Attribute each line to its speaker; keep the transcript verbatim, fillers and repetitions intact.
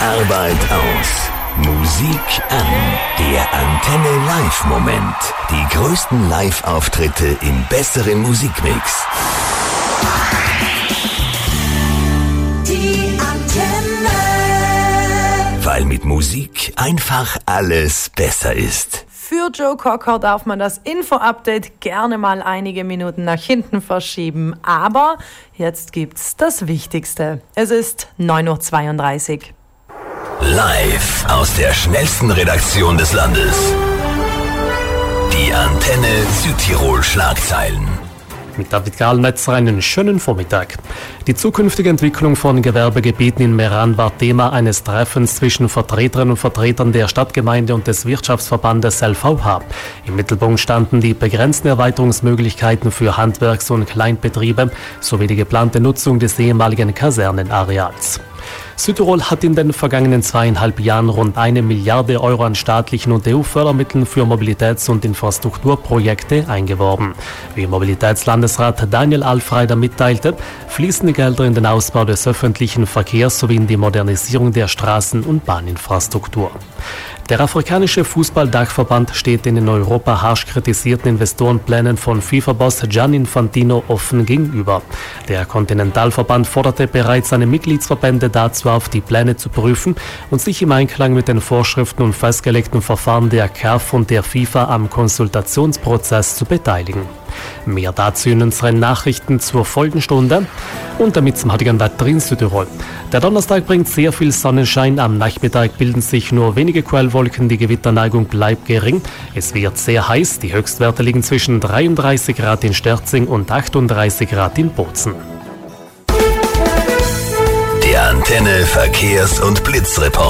Speaker 1: Arbeit aus. Musik an. Der Antenne Live-Moment. Die größten Live-Auftritte im besseren Musikmix.
Speaker 2: Die Antenne.
Speaker 1: Weil mit Musik einfach alles besser ist.
Speaker 3: Für Joe Cocker darf man das Info-Update gerne mal einige Minuten nach hinten verschieben. Aber jetzt gibt's das Wichtigste. Es ist neun Uhr zweiunddreißig.
Speaker 1: Live aus der schnellsten Redaktion des Landes. Die Antenne Südtirol Schlagzeilen.
Speaker 4: Mit David Gahlnetzer einen schönen Vormittag. Die zukünftige Entwicklung von Gewerbegebieten in Meran war Thema eines Treffens zwischen Vertreterinnen und Vertretern der Stadtgemeinde und des Wirtschaftsverbandes L V H. Im Mittelpunkt standen die begrenzten Erweiterungsmöglichkeiten für Handwerks- und Kleinbetriebe sowie die geplante Nutzung des ehemaligen Kasernenareals. Südtirol hat in den vergangenen zweieinhalb Jahren rund eine Milliarde Euro an staatlichen und E U-Fördermitteln für Mobilitäts- und Infrastrukturprojekte eingeworben. Wie Mobilitätslandesrat Daniel Alfreider mitteilte, fließen die Gelder in den Ausbau des öffentlichen Verkehrs sowie in die Modernisierung der Straßen- und Bahninfrastruktur. Der afrikanische Fußball-Dachverband steht den in Europa harsch kritisierten Investorenplänen von FIFA-Boss Gianni Infantino offen gegenüber. Der Kontinentalverband forderte bereits seine Mitgliedsverbände dazu auf, die Pläne zu prüfen und sich im Einklang mit den Vorschriften und festgelegten Verfahren der C A F und der FIFA am Konsultationsprozess zu beteiligen. Mehr dazu in unseren Nachrichten zur folgenden Stunde und damit zum heutigen Wetter in Südtirol. Der Donnerstag bringt sehr viel Sonnenschein, am Nachmittag bilden sich nur wenige Quellwolken, die Gewitterneigung bleibt gering. Es wird sehr heiß, die Höchstwerte liegen zwischen dreiunddreißig Grad in Sterzing und achtunddreißig Grad in Bozen.
Speaker 1: Der Antenne Verkehrs- und Blitzreport.